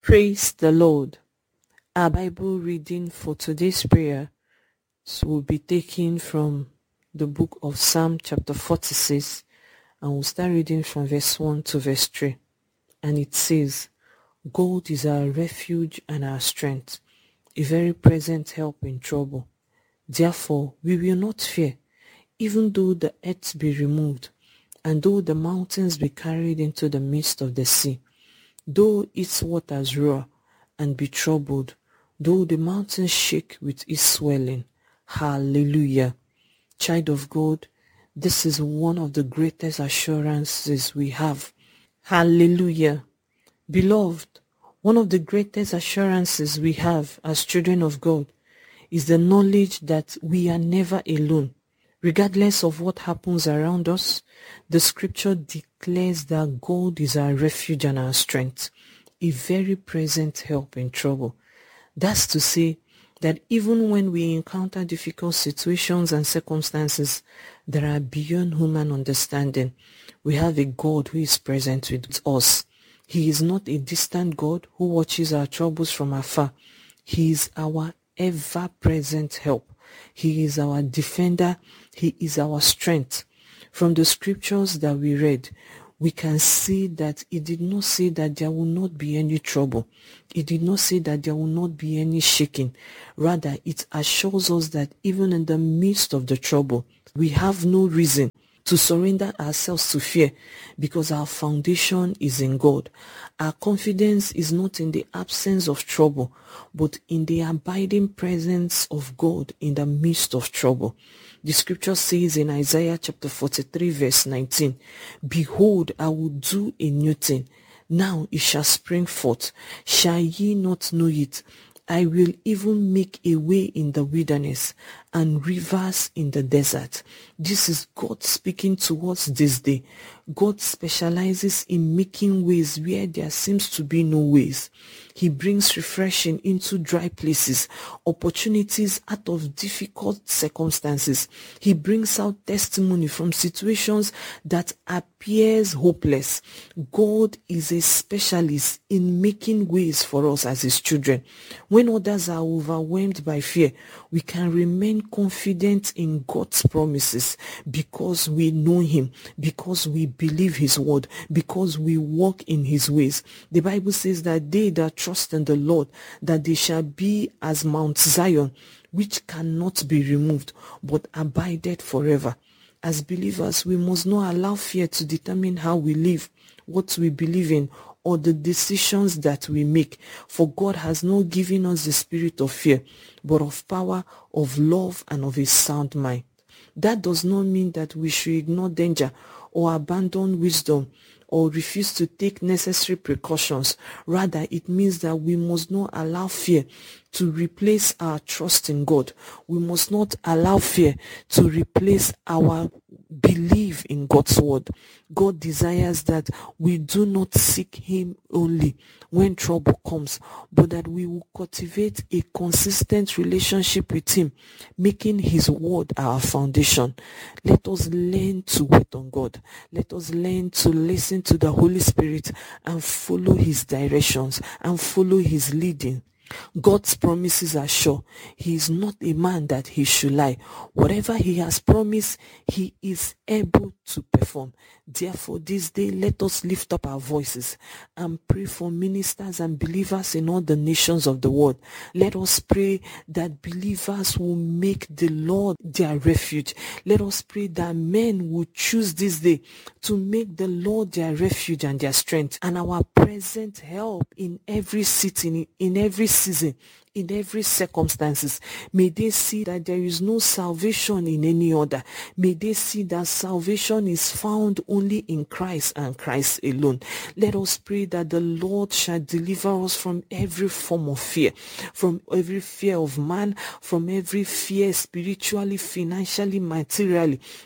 Praise the Lord. Our Bible reading for today's prayer will be taken from the book of Psalm chapter 46, and we'll start reading from verse 1 to verse 3. And it says, God is our refuge and our strength, a very present help in trouble. Therefore we will not fear, even though the earth be removed, and though the mountains be carried into the midst of the sea, though its waters roar and be troubled, though the mountains shake with its swelling. Hallelujah. Child of God, this is one of the greatest assurances we have. Hallelujah. Beloved, one of the greatest assurances we have as children of God is the knowledge that we are never alone. Regardless of what happens around us, the scripture declares that God is our refuge and our strength, a very present help in trouble. That's to say that even when we encounter difficult situations and circumstances that are beyond human understanding, we have a God who is present with us. He is not a distant God who watches our troubles from afar. He is our ever-present help. He is our defender. He is our strength. From the scriptures that we read, we can see that it did not say that there will not be any trouble. It did not say that there will not be any shaking. Rather, it assures us that even in the midst of the trouble, we have no reason to surrender ourselves to fear, because our foundation is in God. Our confidence is not in the absence of trouble, but in the abiding presence of God in the midst of trouble. The scripture says in Isaiah chapter 43 verse 19, Behold, I will do a new thing. Now it shall spring forth. Shall ye not know it? I will even make a way in the wilderness and rivers in the desert. This is God speaking to us this day. God specializes in making ways where there seems to be no ways. He brings refreshing into dry places, opportunities out of difficult circumstances. He brings out testimony from situations that appears hopeless. God is a specialist in making ways for us as his children. When others are overwhelmed by fear, we can remain confident in God's promises because we know him, because we believe his word, because we walk in his ways. The Bible says that they that trust in the Lord, that they shall be as Mount Zion, which cannot be removed, but abideth forever. As believers, we must not allow fear to determine how we live, what we believe in, or the decisions that we make. For God has not given us the spirit of fear, but of power, of love, and of a sound mind. That does not mean that we should ignore danger or abandon wisdom or refuse to take necessary precautions. Rather, it means that we must not allow fear to replace our trust in God. We must not allow fear to replace our belief in God's word. God desires that we do not seek him only when trouble comes, but that we will cultivate a consistent relationship with him, making his word our foundation. Let us learn to wait on God. Let us learn to listen to the Holy Spirit and follow his directions and follow his leading. God's promises are sure. He is not a man that he should lie. Whatever he has promised, he is able to perform. Therefore, this day, let us lift up our voices and pray for ministers and believers in all the nations of the world. Let us pray that believers will make the Lord their refuge. Let us pray that men will choose this day to make the Lord their refuge and their strength and our present help in every city, in every season, in every circumstances. May they see that there is no salvation in any other. May they see that salvation is found only in Christ and Christ alone. Let us pray that the Lord shall deliver us from every form of fear, from every fear of man, from every fear spiritually, financially, materially,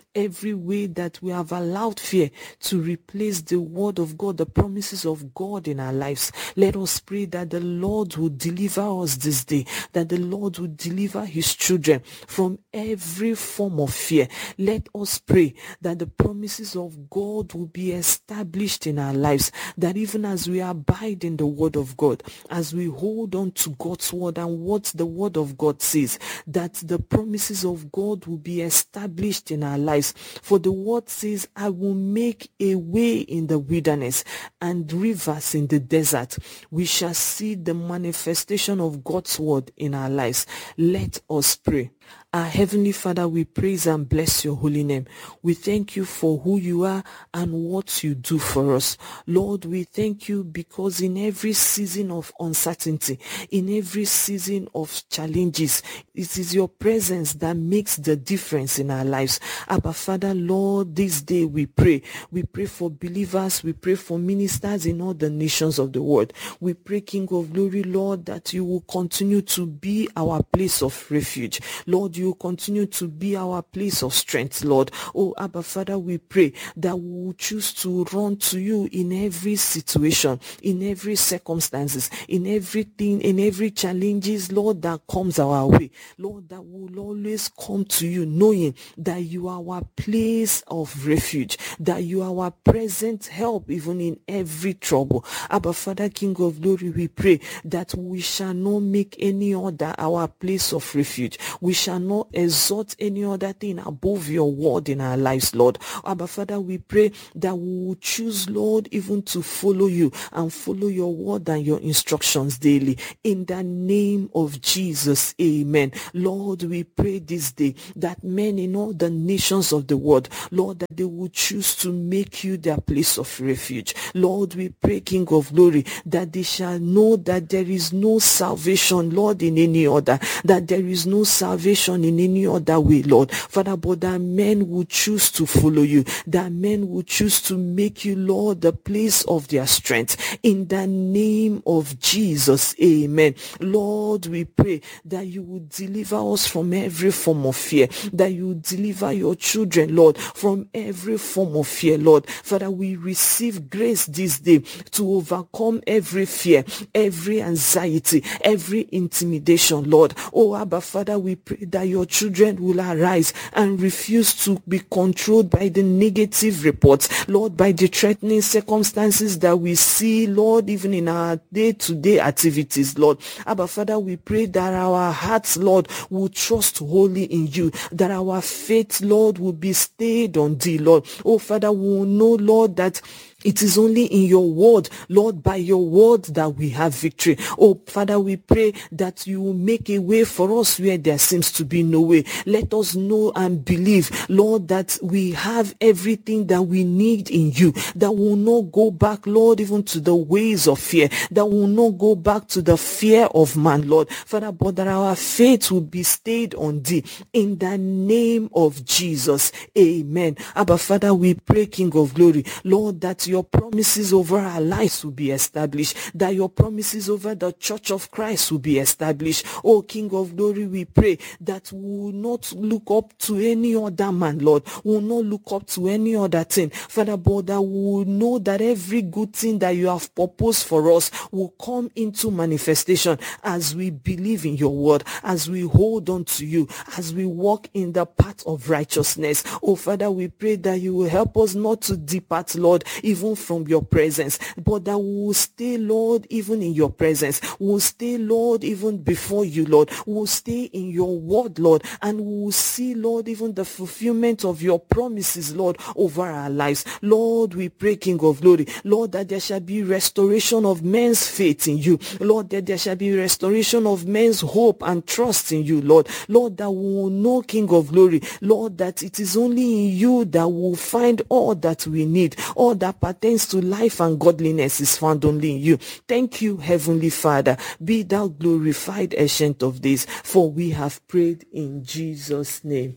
every way that we have allowed fear to replace the word of God, the promises of God in our lives. Let us pray that the Lord will deliver us this day, that the Lord will deliver his children from every form of fear. Let us pray that the promises of God will be established in our lives, that even as we abide in the word of God, as we hold on to God's word and what the word of God says, that the promises of God will be established in our lives. For the word says, I will make a way in the wilderness and rivers in the desert. We shall see the manifestation of God's word in our lives. Let us pray. Our Heavenly Father, we praise and bless your holy name. We thank you for who you are and what you do for us. Lord, we thank you because in every season of uncertainty, in every season of challenges, it is your presence that makes the difference in our lives. Abba Father, Lord, this day we pray. We pray for believers. We pray for ministers in all the nations of the world. We pray, King of Glory, Lord, that you will continue to be our place of refuge. Lord, you continue to be our place of strength, Lord. Oh, Abba Father, we pray that we will choose to run to you in every situation, in every circumstances, in everything, in every challenges, Lord, that comes our way. Lord, that we will always come to you knowing that you are our place of refuge, that you are our present help even in every trouble. Abba Father, King of Glory, we pray that we shall not make any other our place of refuge. We shall not exalt any other thing above your word in our lives, Lord. Abba Father, we pray that we will choose, Lord, even to follow you and follow your word and your instructions daily. In the name of Jesus, amen. Lord, we pray this day that men in all the nations of the world, Lord, that they will choose to make you their place of refuge. Lord, we pray, King of Glory, that they shall know that there is no salvation, Lord, in any other, that there is no salvation in any other way, Lord. Father, but that men will choose to follow you, that men will choose to make you, Lord, the place of their strength. In the name of Jesus, amen. Lord, we pray that you will deliver us from every form of fear, that you will deliver your children, Lord, from every form of fear, Lord. Father, we receive grace this day to overcome every fear, every anxiety, every intimidation, Lord. Oh, Abba Father, we pray that your children will arise and refuse to be controlled by the negative reports, Lord, by the threatening circumstances that we see, Lord, even in our day-to-day activities, Lord. Abba Father, we pray that our hearts, Lord, will trust wholly in you, that our faith, Lord, will be stayed on thee, Lord. Oh, Father, we will know, Lord, that it is only in your word, Lord, by your word that we have victory. Oh, Father, we pray that you will make a way for us where there seems to be no way. Let us know and believe, Lord, that we have everything that we need in you, that will not go back, Lord, even to the ways of fear, that will not go back to the fear of man, Lord. Father, but that our faith will be stayed on thee. In the name of Jesus, amen. Abba, Father, we pray, King of Glory, Lord, that your promises over our lives will be established, that your promises over the church of Christ will be established. Oh, King of Glory, we pray that we will not look up to any other man, Lord. We will not look up to any other thing, Father, but that we will know that every good thing that you have proposed for us will come into manifestation as we believe in your word, as we hold on to you, as we walk in the path of righteousness. Oh, Father, we pray that you will help us not to depart, Lord, even from your presence, but that we will stay, Lord, even in your presence. We will stay, Lord, even before you, Lord. We will stay in your word, Lord, and we will see, Lord, even the fulfillment of your promises, Lord, over our lives. Lord, we pray, King of Glory, Lord, that there shall be restoration of men's faith in you, Lord, that there shall be restoration of men's hope and trust in you, Lord. Lord, that we will know, King of Glory, Lord, that it is only in you that we will find all that we need, all that pertains to life and godliness is found only in you. Thank you, Heavenly Father. Be thou glorified, Ancient of Days, for we have prayed in Jesus' name.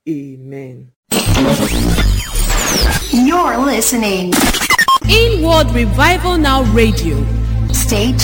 Amen. You're listening. Inward Revival Now Radio. Stay tuned.